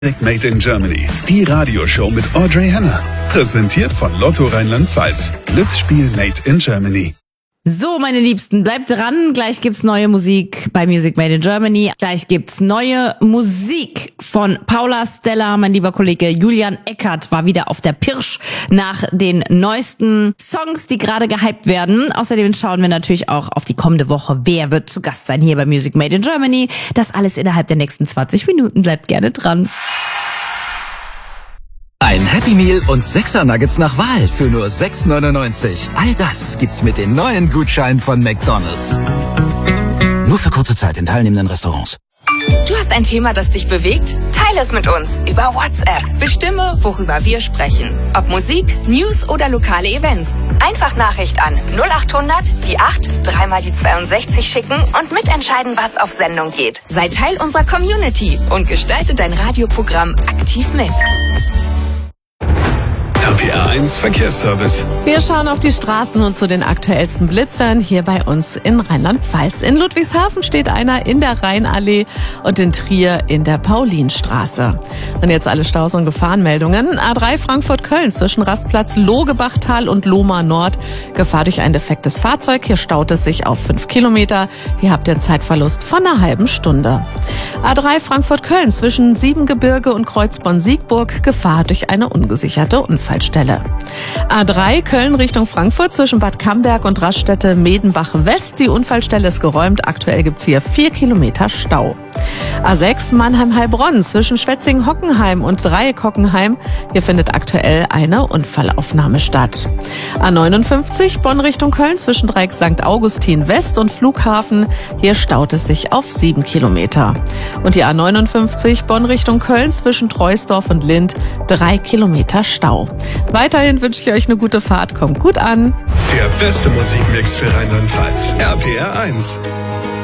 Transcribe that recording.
Made in Germany, die Radioshow mit Audrey Henner. Präsentiert von Lotto Rheinland-Pfalz. Glücksspiel Made in Germany. So, meine Liebsten, bleibt dran. Gleich gibt's neue Musik bei Music Made in Germany. Gleich gibt's neue Musik von Paula Stella. Mein lieber Kollege Julian Eckert war wieder auf der Pirsch nach den neuesten Songs, die gerade gehypt werden. Außerdem schauen wir natürlich auch auf die kommende Woche. Wer wird zu Gast sein hier bei Music Made in Germany? Das alles innerhalb der nächsten 20 Minuten. Bleibt gerne dran. Ein Happy Meal und 6er Nuggets nach Wahl für nur 6,99. All das gibt's mit dem neuen Gutschein von McDonald's. Nur für kurze Zeit in teilnehmenden Restaurants. Du hast ein Thema, das dich bewegt? Teile es mit uns über WhatsApp. Bestimme, worüber wir sprechen. Ob Musik, News oder lokale Events. Einfach Nachricht an 0800 die 8 3 mal die 62 schicken und mitentscheiden, was auf Sendung geht. Sei Teil unserer Community und gestalte dein Radioprogramm aktiv mit. RPR 1 Verkehrsservice. Wir schauen auf die Straßen und zu den aktuellsten Blitzern hier bei uns in Rheinland-Pfalz. In Ludwigshafen steht einer in der Rheinallee und in Trier in der Paulinstraße. Und jetzt alle Staus- und Gefahrenmeldungen. A3 Frankfurt-Köln zwischen Rastplatz Logebachtal und Lohmar Nord. Gefahr durch ein defektes Fahrzeug. Hier staut es sich auf 5 Kilometer. Hier habt ihr einen Zeitverlust von einer halben Stunde. A3 Frankfurt-Köln zwischen Siebengebirge und Kreuzborn-Siegburg. Gefahr durch eine ungesicherte Unfallstelle. A3 Köln Richtung Frankfurt zwischen Bad Camberg und Raststätte Medenbach West. Die Unfallstelle ist geräumt. Aktuell gibt's hier 4 Kilometer Stau. A6 Mannheim-Heilbronn zwischen Schwetzingen-Hockenheim und Dreieck-Hockenheim. Hier findet aktuell eine Unfallaufnahme statt. A59 Bonn Richtung Köln zwischen Dreieck St. Augustin West und Flughafen. Hier staut es sich auf 7 Kilometer. Und die A59 Bonn Richtung Köln zwischen Treusdorf und Lindt 3 Kilometer Stau. Weiterhin wünsche ich euch eine gute Fahrt. Kommt gut an. Der beste Musikmix für Rheinland-Pfalz. RPR 1.